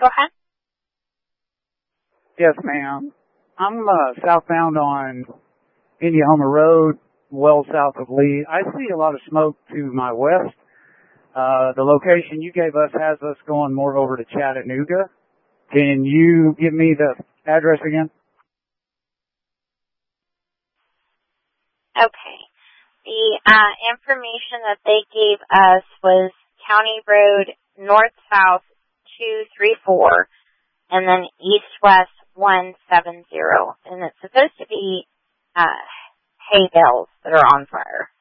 Go ahead. Yes, ma'am. I'm southbound on Indiana Road, well south of Lee. I see a lot of smoke to my west. The location you gave us has us going more over to Chattanooga. Can you give me the address again? Okay. The information that they gave us was County Road north-south 234 and then east-west 170. And it's supposed to be hay bales that are on fire.